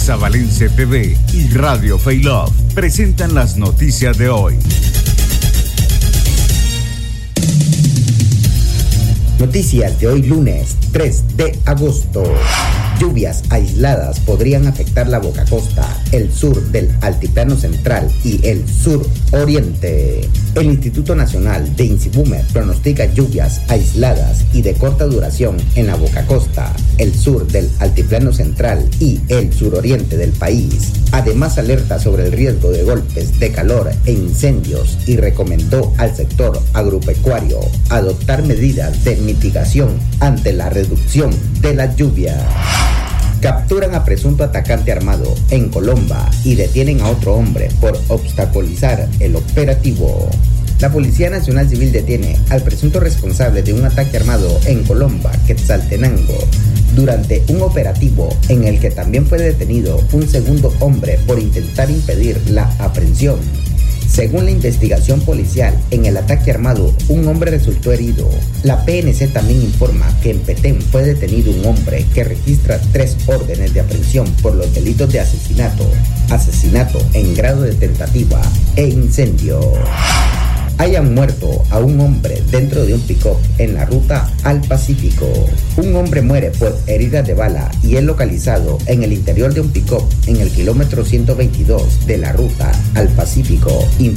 Sabalense TV y Radio Faylove presentan las noticias de hoy. Noticias de hoy lunes 3 de agosto. Lluvias aisladas podrían afectar la Boca Costa, el sur del Altiplano Central y el sur oriente. El Instituto Nacional de INSIBUME pronostica lluvias aisladas y de corta duración en la Boca Costa, el sur del Altiplano Central y el suroriente del país. Además alerta sobre el riesgo de golpes de calor e incendios y recomendó al sector agropecuario adoptar medidas de mitigación ante la reducción de las lluvias. Capturan a presunto atacante armado en Colomba y detienen a otro hombre por obstaculizar el operativo. La Policía Nacional Civil detiene al presunto responsable de un ataque armado en Colomba, Quetzaltenango, durante un operativo en el que también fue detenido un segundo hombre por intentar impedir la aprehensión. Según la investigación policial, en el ataque armado, un hombre resultó herido. La PNC también informa que en Petén fue detenido un hombre que registra 3 órdenes de aprehensión por los delitos de asesinato, asesinato en grado de tentativa e incendio. Hayan muerto a un hombre dentro de un pick-up en la ruta al Pacífico. Un hombre muere por heridas de bala y es localizado en el interior de un pick-up en el kilómetro 122 de la ruta al Pacífico.